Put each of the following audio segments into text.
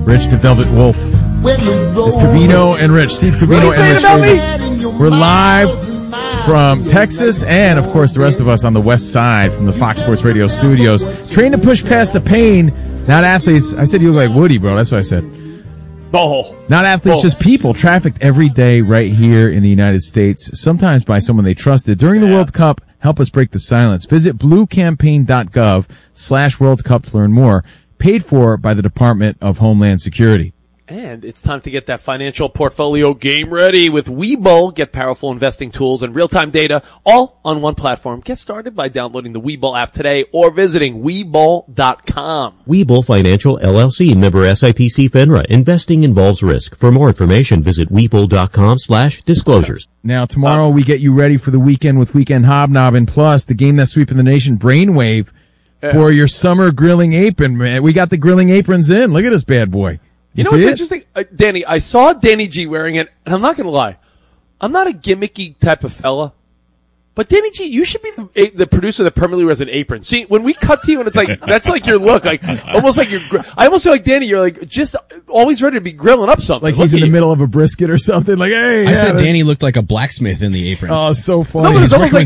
Rich the Velvet Wolf. It's Covino and Rich. Steve Covino and Rich Davis. We're live from Texas and, of course, the rest of us on the west side from the Fox Sports Radio studios. Trained to push past the pain. Not athletes. I said you look like Woody, bro. That's what I said. Not athletes, just people trafficked every day right here in the United States, sometimes by someone they trusted. During the World Cup, help us break the silence. Visit bluecampaign.gov/World Cup to learn more. Paid for by the Department of Homeland Security. And it's time to get that financial portfolio game ready with Webull. Get powerful investing tools and real-time data all on one platform. Get started by downloading the Webull app today or visiting Webull.com. Webull Financial LLC, member SIPC FINRA. Investing involves risk. For more information, visit Webull.com/disclosures. Now, tomorrow we get you ready for the weekend with Weekend Hobnobbing, plus the game that's sweeping the nation, Brainwave, for your summer grilling apron, man. We got the grilling aprons in. Look at this bad boy. You know what's interesting? Danny, I saw Danny G wearing it, and I'm not going to lie. I'm not a gimmicky type of fella. But Danny G, you should be the producer that permanently wears an apron. See, when we cut to you and it's like, that's like your look, like, almost like I almost feel like Danny, you're like, just always ready to be grilling up something. Like he's in the middle of a brisket or something, like, hey. I said Danny looked like a blacksmith in the apron. Oh, so funny. No, but it's almost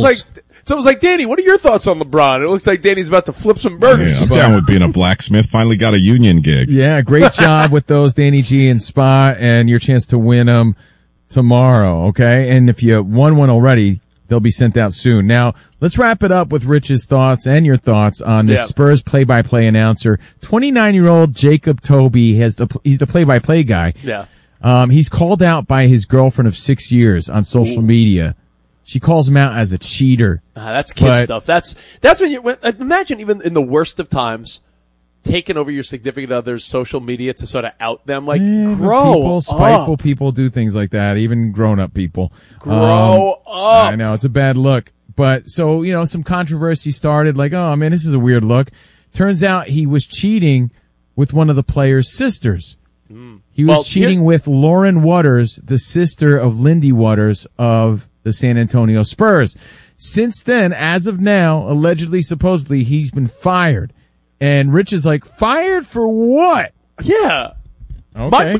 like, Danny, what are your thoughts on LeBron? It looks like Danny's about to flip some burgers. Yeah, I'm down with being a blacksmith. Finally got a union gig. Yeah, great job with those, Danny G and Spa, and your chance to win them tomorrow, okay? And if you won one already, they'll be sent out soon. Now, let's wrap it up with Rich's thoughts and your thoughts on this Spurs play-by-play announcer. 29-year-old Jacob Toby he's the play-by-play guy. Yeah. He's called out by his girlfriend of 6 years on social media. She calls him out as a cheater. That's kid stuff. That's when imagine even in the worst of times, taking over your significant other's social media to sort of out them. Like, grow up. Spiteful people do things like that, even grown-up people. Grow up. I know, it's a bad look. But, so, some controversy started, like, oh, man, this is a weird look. Turns out he was cheating with one of the player's sisters. He was cheating with Lauren Waters, the sister of Lindy Waters of the San Antonio Spurs. Since then, as of now, allegedly, supposedly, he's been fired. And Rich is like, fired for what? Yeah. Okay.